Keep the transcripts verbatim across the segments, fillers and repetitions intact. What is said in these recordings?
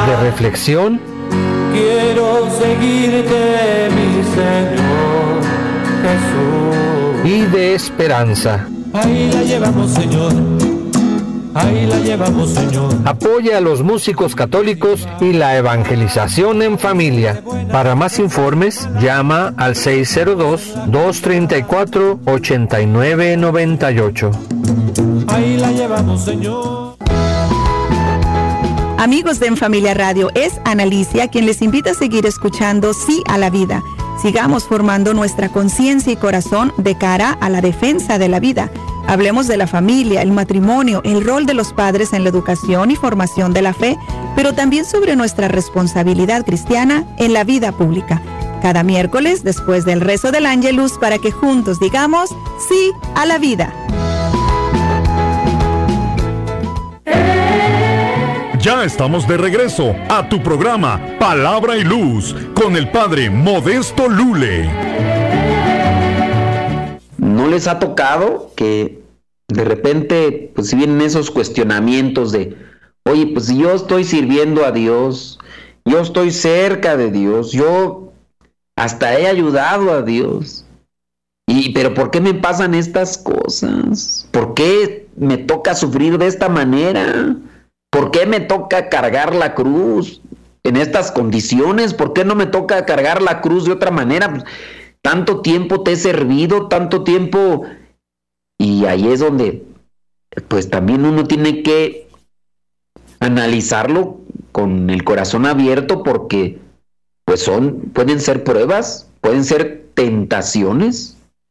de reflexión. Quiero seguirte, mi Señor Jesús. Y de esperanza. Ahí la llevamos, Señor. Ahí la llevamos, Señor. Apoya a los músicos católicos y la evangelización en familia. Para más informes, llama al seis cero dos, dos tres cuatro, ocho nueve nueve ocho. Ahí la llevamos, Señor. Amigos de En Familia Radio, es Ana Alicia quien les invita a seguir escuchando Sí a la Vida. Sigamos formando nuestra conciencia y corazón de cara a la defensa de la vida. Hablemos de la familia, el matrimonio, el rol de los padres en la educación y formación de la fe, pero también sobre nuestra responsabilidad cristiana en la vida pública. Cada miércoles, después del rezo del Ángelus, para que juntos digamos sí a la vida. Ya estamos de regreso a tu programa Palabra y Luz con el Padre Modesto Lule. ¿No les ha tocado que de repente, pues si vienen esos cuestionamientos de, oye, pues si yo estoy sirviendo a Dios, yo estoy cerca de Dios, yo hasta he ayudado a Dios, y pero ¿por qué me pasan estas cosas? ¿Por qué me toca sufrir de esta manera? ¿Por qué me toca cargar la cruz en estas condiciones? ¿Por qué no me toca cargar la cruz de otra manera? Pues, tanto tiempo te he servido, tanto tiempo, y ahí es donde pues también uno tiene que analizarlo con el corazón abierto, porque pues son, pueden ser pruebas, pueden ser tentaciones.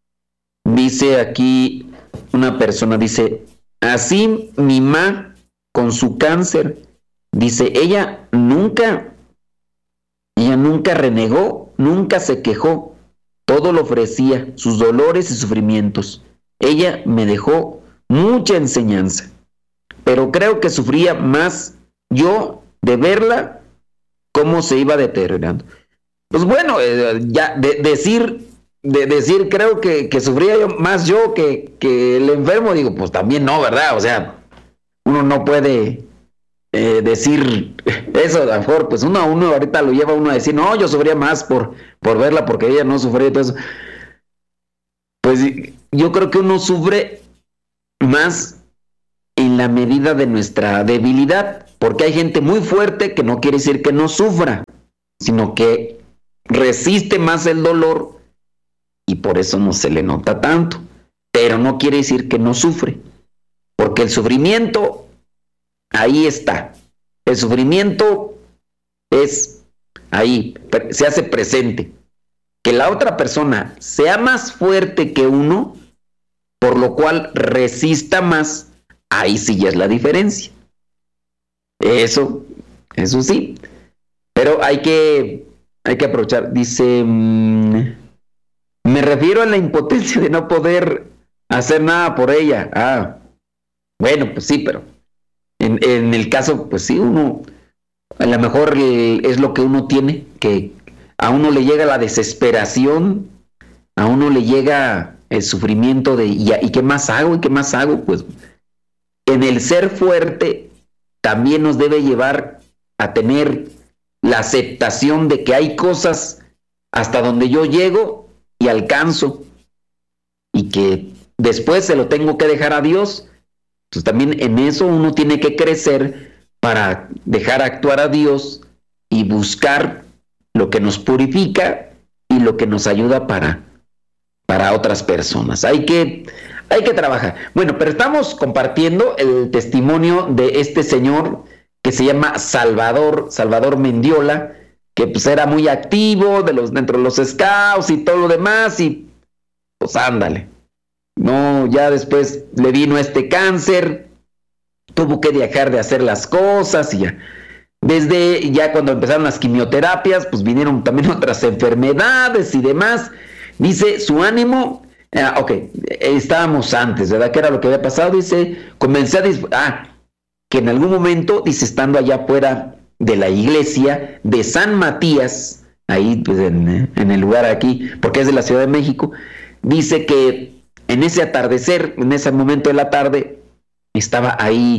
Dice aquí una persona, dice, así mi ma con su cáncer, dice, ella nunca, ella nunca renegó, nunca se quejó, todo lo ofrecía, sus dolores y sufrimientos. Ella me dejó mucha enseñanza, pero creo que sufría más yo de verla cómo se iba deteriorando. Pues bueno, eh, ya de, decir, de decir creo que, que sufría yo, más yo que, que el enfermo, digo, pues también no, ¿verdad? O sea, uno no puede eh, decir eso, a lo mejor, pues uno a uno ahorita lo lleva uno a decir, no, yo sufría más por, por verla porque ella no sufría y todo eso. Pues yo creo que uno sufre más en la medida de nuestra debilidad, porque hay gente muy fuerte que no quiere decir que no sufra, sino que resiste más el dolor y por eso no se le nota tanto, pero no quiere decir que no sufre. Porque el sufrimiento, ahí está. El sufrimiento es ahí, se hace presente. Que la otra persona sea más fuerte que uno, por lo cual resista más, ahí sí ya es la diferencia. Eso, eso sí. Pero hay que, hay que aprovechar. Dice, mmm, me refiero a la impotencia de no poder hacer nada por ella. Ah, bueno, pues sí, pero en, en el caso, pues sí, uno, a lo mejor eh, es lo que uno tiene, que a uno le llega la desesperación, a uno le llega el sufrimiento de, ¿y, y qué más hago? ¿Y qué más hago? Pues en el ser fuerte también nos debe llevar a tener la aceptación de que hay cosas hasta donde yo llego y alcanzo, y que después se lo tengo que dejar a Dios. Entonces también en eso uno tiene que crecer para dejar actuar a Dios y buscar lo que nos purifica y lo que nos ayuda para, para otras personas. Hay que, hay que trabajar. Bueno, pero estamos compartiendo el testimonio de este señor que se llama Salvador, Salvador Mendiola, que pues era muy activo de los, dentro de los scouts y todo lo demás, y pues ándale. No, ya después le vino este cáncer, tuvo que dejar de hacer las cosas y ya. Desde ya cuando empezaron las quimioterapias, pues vinieron también otras enfermedades y demás. Dice, su ánimo, ah, ok, estábamos antes, ¿verdad? ¿Qué era lo que había pasado? Dice, comencé a disfrutar, ah, que en algún momento, dice, estando allá afuera de la iglesia de San Matías, ahí pues en, en el lugar aquí, porque es de la Ciudad de México, dice que en ese atardecer, en ese momento de la tarde, estaba ahí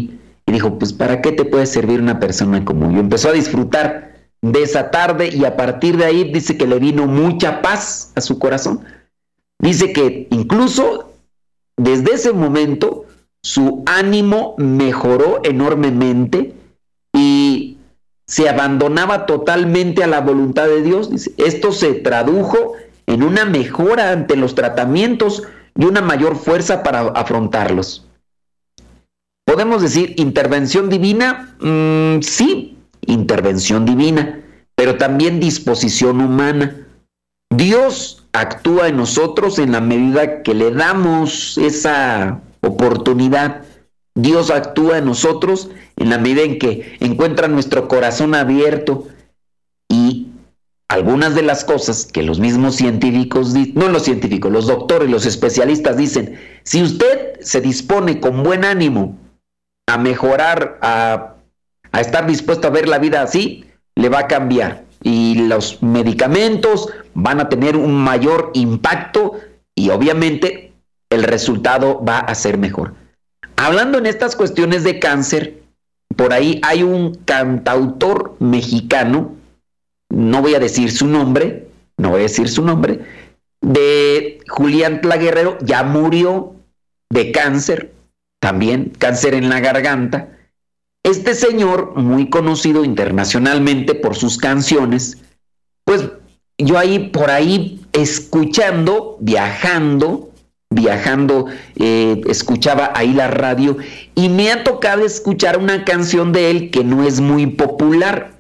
y dijo, pues ¿para qué te puede servir una persona como yo? Empezó a disfrutar de esa tarde y a partir de ahí dice que le vino mucha paz a su corazón. Dice que incluso desde ese momento su ánimo mejoró enormemente y se abandonaba totalmente a la voluntad de Dios. Dice, esto se tradujo en una mejora ante los tratamientos y una mayor fuerza para afrontarlos. ¿Podemos decir intervención divina? Mm, sí, intervención divina, pero también disposición humana. Dios actúa en nosotros en la medida que le damos esa oportunidad. Dios actúa en nosotros en la medida en que encuentra nuestro corazón abierto, y algunas de las cosas que los mismos científicos, no los científicos, los doctores, los especialistas dicen, si usted se dispone con buen ánimo a mejorar, a, a estar dispuesto a ver la vida así, le va a cambiar y los medicamentos van a tener un mayor impacto y obviamente el resultado va a ser mejor. Hablando en estas cuestiones de cáncer, por ahí hay un cantautor mexicano, no voy a decir su nombre, no voy a decir su nombre, de Julián Tlaguerrero, ya murió de cáncer, también cáncer en la garganta. Este señor, muy conocido internacionalmente por sus canciones, pues yo ahí por ahí escuchando, viajando, viajando, eh, escuchaba ahí la radio y me ha tocado escuchar una canción de él que no es muy popular.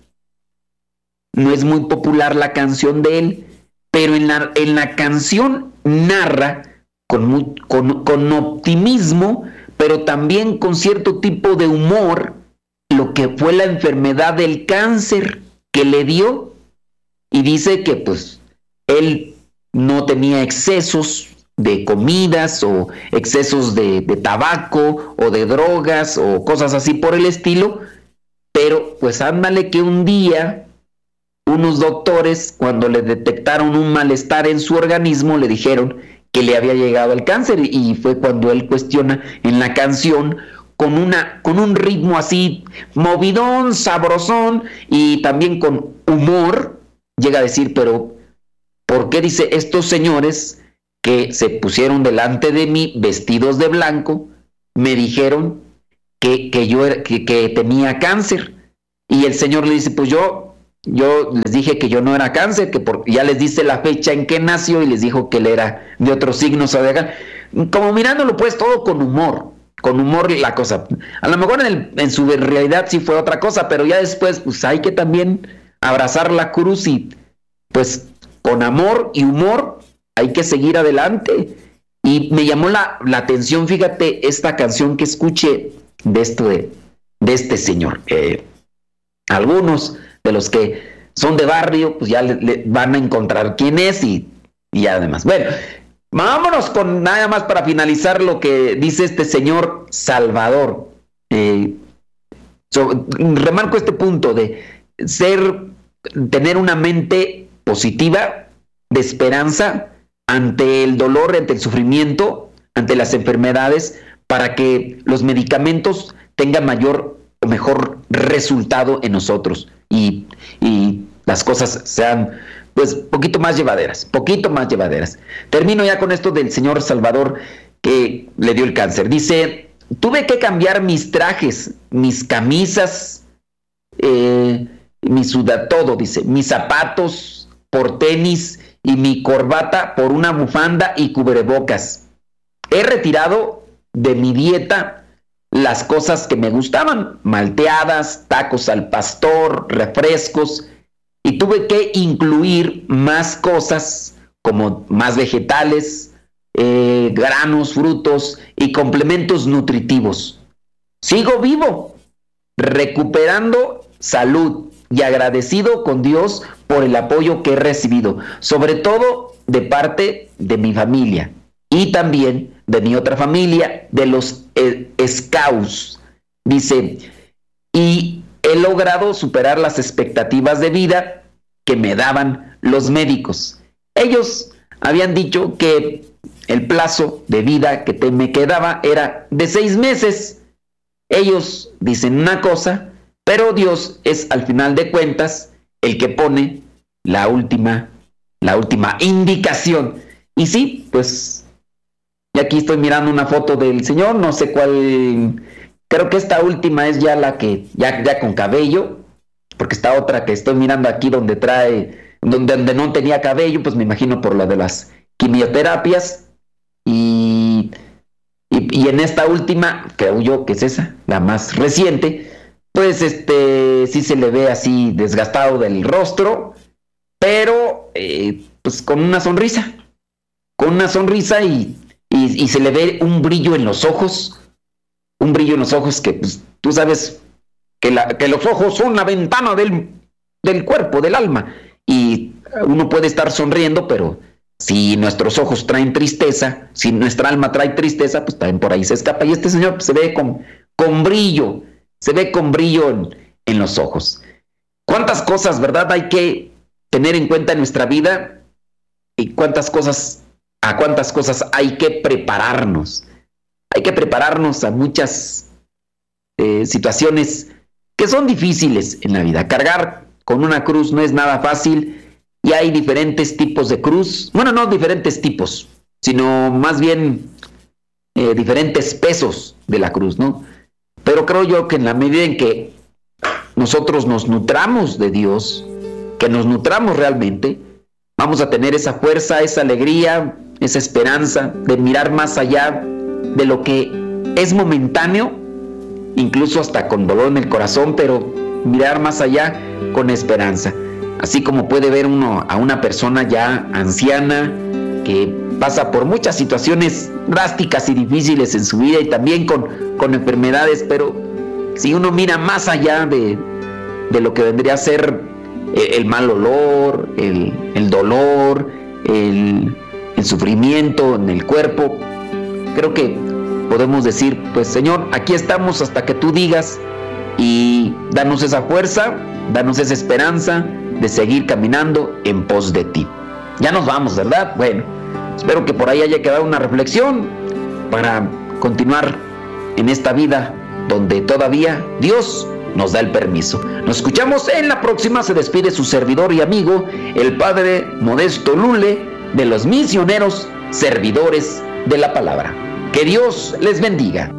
No es muy popular la canción de él, pero en la, en la canción narra con, muy, con, con optimismo, pero también con cierto tipo de humor, lo que fue la enfermedad del cáncer que le dio. Y dice que pues él no tenía excesos de comidas o excesos de, de tabaco o de drogas o cosas así por el estilo, pero pues ándale que un día unos doctores, cuando le detectaron un malestar en su organismo, le dijeron que le había llegado el cáncer, y fue cuando él cuestiona en la canción con, una, con un ritmo así movidón, sabrosón y también con humor, llega a decir, pero ¿por qué? Dice, estos señores que se pusieron delante de mí vestidos de blanco me dijeron que, que yo era, que, que tenía cáncer? Y el señor le dice, pues yo Yo les dije que yo no era cáncer, que por, ya les dice la fecha en que nació y les dijo que él era de otro signo zodiacal. Como mirándolo pues todo con humor, con humor la cosa. A lo mejor en, el, en su realidad sí fue otra cosa, pero ya después pues hay que también abrazar la cruz y pues con amor y humor hay que seguir adelante. Y me llamó la, la atención, fíjate, esta canción que escuché de, esto de, de este señor. Eh, algunos de los que son de barrio, pues ya le, le van a encontrar quién es y, y además. Bueno, vámonos con nada más para finalizar lo que dice este señor Salvador. Eh, so, remarco este punto de ser, tener una mente positiva, de esperanza ante el dolor, ante el sufrimiento, ante las enfermedades, para que los medicamentos tengan mayor o mejor resultado en nosotros. Y, y las cosas sean pues poquito más llevaderas, poquito más llevaderas. Termino ya con esto del señor Salvador que le dio el cáncer. Dice, tuve que cambiar mis trajes, mis camisas, eh, mi suda, todo, dice, mis zapatos por tenis y mi corbata por una bufanda y cubrebocas. He retirado de mi dieta las cosas que me gustaban, malteadas, tacos al pastor, refrescos, y tuve que incluir más cosas como más vegetales, eh, granos, frutos y complementos nutritivos. Sigo vivo, recuperando salud y agradecido con Dios por el apoyo que he recibido, sobre todo de parte de mi familia y también de mi otra familia, de los eh, Scouts. Dice, y he logrado superar las expectativas de vida que me daban los médicos. Ellos habían dicho que el plazo de vida que te me quedaba era de seis meses, Ellos dicen una cosa, pero Dios es al final de cuentas el que pone la última, la última indicación. Y sí, pues, y aquí estoy mirando una foto del señor, no sé cuál, creo que esta última es ya la que, ya, ya con cabello, porque está otra que estoy mirando aquí donde trae, donde, donde no tenía cabello, pues me imagino por la de las quimioterapias, y, y, y en esta última, creo yo que es esa, la más reciente, pues este, sí se le ve así desgastado del rostro, pero eh, pues con una sonrisa, con una sonrisa y, y, y se le ve un brillo en los ojos, un brillo en los ojos que pues, tú sabes que, la, que los ojos son la ventana del, del cuerpo, del alma, y uno puede estar sonriendo, pero si nuestros ojos traen tristeza, si nuestra alma trae tristeza, pues también por ahí se escapa, y este señor pues, se ve con, con brillo, se ve con brillo en, en los ojos. ¿Cuántas cosas, verdad, hay que tener en cuenta en nuestra vida? Y cuántas cosas, a cuántas cosas hay que prepararnos. Hay que prepararnos a muchas eh, situaciones que son difíciles en la vida. Cargar con una cruz no es nada fácil y hay diferentes tipos de cruz. Bueno, no diferentes tipos, sino más bien eh, diferentes pesos de la cruz, ¿no? Pero creo yo que en la medida en que nosotros nos nutramos de Dios, que nos nutramos realmente, vamos a tener esa fuerza, esa alegría, esa esperanza de mirar más allá de lo que es momentáneo, incluso hasta con dolor en el corazón, pero mirar más allá con esperanza. Así como puede ver uno a una persona ya anciana que pasa por muchas situaciones drásticas y difíciles en su vida y también con, con enfermedades, pero si uno mira más allá de, de lo que vendría a ser el, el mal olor, el, el dolor, el, el sufrimiento en el cuerpo, creo que podemos decir, pues Señor, aquí estamos hasta que tú digas, y danos esa fuerza, danos esa esperanza de seguir caminando en pos de ti. Ya nos vamos, ¿verdad? Bueno, espero que por ahí haya quedado una reflexión para continuar en esta vida donde todavía Dios nos da el permiso. Nos escuchamos en la próxima. Se despide su servidor y amigo, el Padre Modesto Lule, de los misioneros servidores de la palabra. Que Dios les bendiga.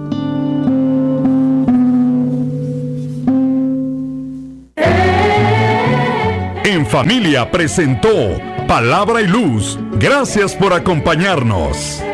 En Familia presentó Palabra y Luz. Gracias por acompañarnos.